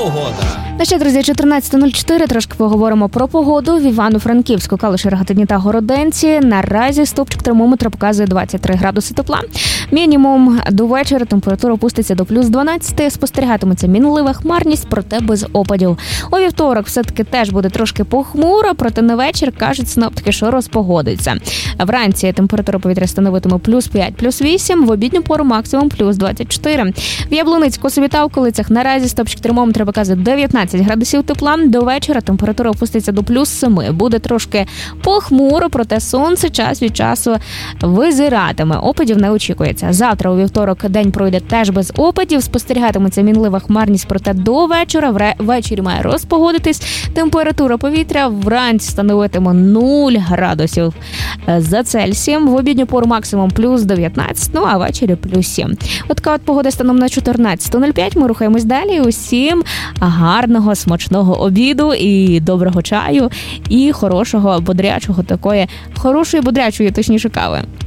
Ну що, друзі, 14.04, трошки поговоримо про погоду. В Івано-Франківську, Калуші, Рогатині та Городенці наразі стовпчик термометра показує 23 градуси тепла. Мінімум до вечора температура опуститься до плюс 12, спостерігатиметься мінлива хмарність, проте без опадів. У вівторок все-таки теж буде трошки похмуро, проте на вечір кажуть синоптики, що розпогодиться. Вранці температура повітря становитиме плюс 5, плюс 8, в обідню пору максимум плюс 24. В Яблуницьку, Косові та околицях наразі стовпчик термометра показує 19 градусів тепла. До вечора температура опуститься до плюс 7. Буде трошки похмуро, проте сонце час від часу визиратиме. Опадів не очікується. Завтра у вівторок день пройде теж без опадів. Спостерігатиметься мінлива хмарність, проте до вечора. Ввечері має розпогодитись. Температура повітря вранці становитиме 0 градусів за Цельсієм. В обідню пору максимум плюс 19, ну а ввечері плюс 7. От така от погода станом на 14.05. Ми рухаємось далі. Усім гарного, смачного обіду і доброго чаю, і хорошої бодрячої кави.